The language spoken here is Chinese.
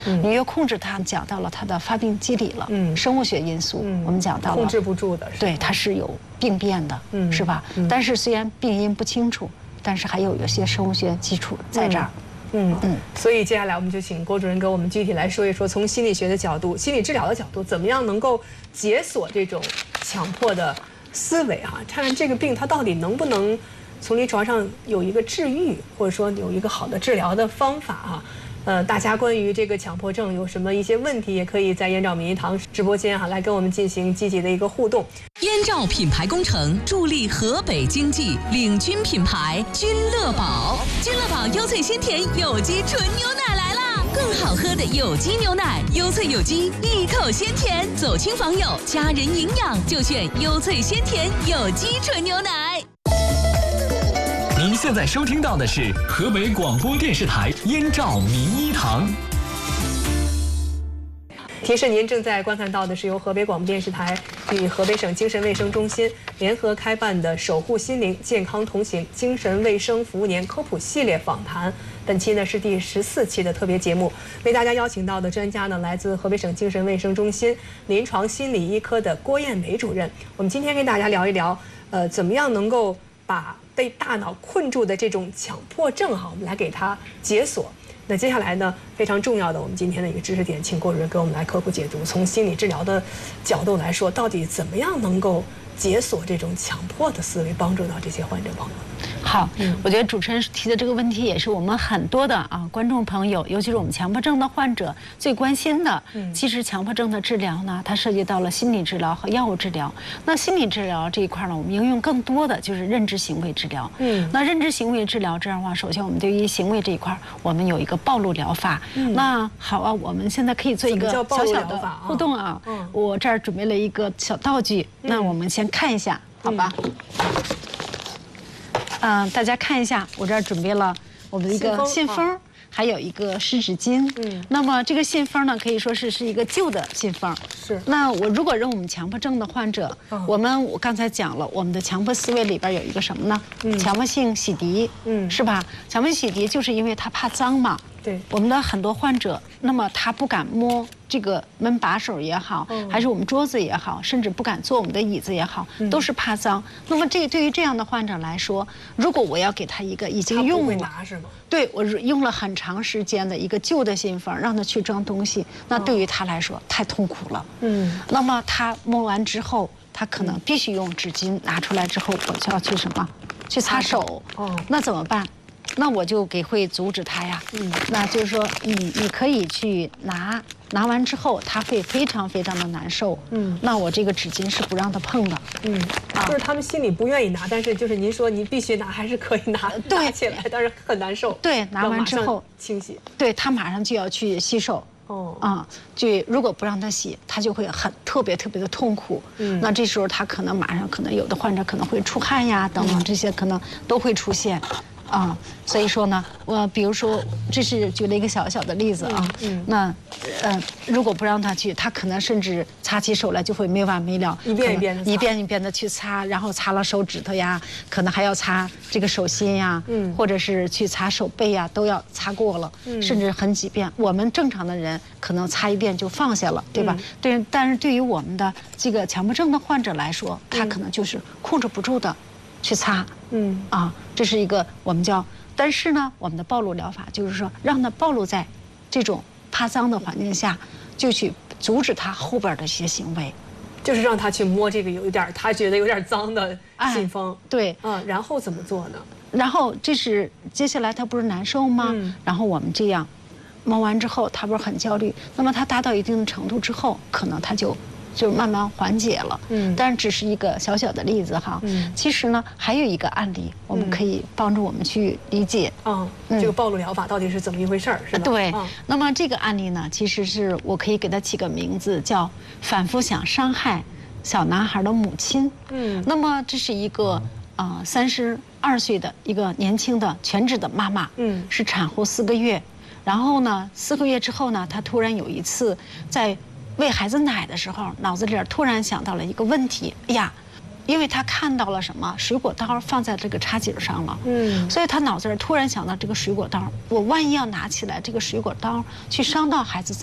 你越控制它，讲到了它的发病机理了。生物学因素我们讲到了， 控制不住的， 对，它是有病变的，是吧？但是虽然病因不清楚，但是还有些生物学基础在这儿。 所以接下来我们就请郭主任给我们具体来说一说，从心理学的角度、心理治疗的角度，怎么样能够解锁这种强迫的思维哈？看看这个病它到底能不能从临床上有一个治愈，或者说有一个好的治疗的方法哈。大家关于这个强迫症有什么一些问题，也可以在燕赵名医堂直播间来跟我们进行积极的一个互动。 燕赵品牌工程助力河北经济，领军品牌君乐宝。君乐宝优萃鲜甜有机纯牛奶来啦！更好喝的有机牛奶，优萃有机，一口鲜甜，走亲访友，家人营养就选优萃鲜甜有机纯牛奶。 您现在收听到的是河北广播电视台燕赵名医堂。 提示您正在观看到的是由河北广播电视台与河北省精神卫生中心联合开办的“守护心灵，健康同行”精神卫生服务年科普系列访谈。本期呢是第14期的特别节目，为大家邀请到的专家呢来自河北省精神卫生中心临床心理医科的郭艳梅主任。我们今天跟大家聊一聊，怎么样能够把被大脑困住的这种强迫症我们来给它解锁。那接下来呢，非常重要的我们今天的一个知识点，请郭主任给我们来科普解读。从心理治疗的角度来说，到底怎么样能够解锁这种强迫的思维，帮助到这些患者朋友？ 好，我觉得主持人提的这个问题也是我们很多的观众朋友，尤其是我们强迫症的患者最关心的。其实强迫症的治疗呢，它涉及到了心理治疗和药物治疗。那心理治疗这一块呢，我们应用更多的就是认知行为治疗。那认知行为治疗这样的话，首先我们对于行为这一块，我们有一个暴露疗法。那好啊，我们现在可以做一个小小的互动啊。我这儿准备了一个小道具，那我们先看一下，好吧？大家看一下，我这儿准备了我们的一个信封，还有一个湿纸巾。那么这个信封呢，可以说是一个旧的信封。是。那我如果让我们强迫症的患者，我刚才讲了，我们的强迫思维里边有一个什么呢？强迫性洗涤。是吧？强迫洗涤就是因为他怕脏嘛。对。我们的很多患者，那么他不敢摸这个门把手也好，还是我们桌子也好，甚至不敢坐我们的椅子也好，都是怕脏。那么对于这样的患者来说，如果我要给他一个已经用了，拿是吗？对，我用了很长时间的一个旧的信封，让他去装东西，那对于他来说太痛苦了。那么他摸完之后，他可能必须用纸巾拿出来之后，我就要去什么？去擦手。那怎么办？那我就会阻止他呀。那就是说你可以去拿完之后，他会非常非常的难受。那我这个纸巾是不让他碰的。 就是他们心里不愿意拿，但是就是您说你必须拿，还是可以拿起来，但是很难受。对，拿完之后清洗。对，他马上就要去洗手。如果不让他洗，他就会特别的痛苦。那这时候他可能有的患者可能会出汗呀，等等这些可能都会出现。所以说呢，我比如说，这是举了一个小小的例子啊。那如果不让他去，他可能甚至擦起手来就会没完没了，一遍一遍的去擦，然后擦了手指头呀，可能还要擦这个手心呀，或者是去擦手背呀，都要擦过了，甚至很几遍。我们正常的人可能擦一遍就放下了，对吧？对，但是对于我们的这个强迫症的患者来说，他可能就是控制不住的去擦。这是一个我们叫，但是呢，我们的暴露疗法就是说，让他暴露在这种怕脏的环境下，就去阻止他后边的一些行为，就是让他去摸这个他觉得有点脏的信封。对，然后怎么做呢？然后接下来他不是难受吗？然后我们这样摸完之后，他不是很焦虑，那么他达到一定的程度之后，可能他就慢慢缓解了。但是只是一个小小的例子哈。其实呢，还有一个案例，我们可以帮助我们去理解。这个暴露疗法到底是怎么一回事儿，是吧？对。那么这个案例呢，其实是我可以给他起个名字，叫反复想伤害小男孩的母亲。那么这是一个32岁的一个年轻的全职的妈妈。是产后4个月，然后呢4个月之后呢，她突然有一次在喂孩子奶的时候，脑子里突然想到了一个问题，哎呀， 因为他看到了什么？水果刀放在这个茶几上了，所以他脑子里突然想到这个水果刀，我万一要拿起来这个水果刀去伤到孩子。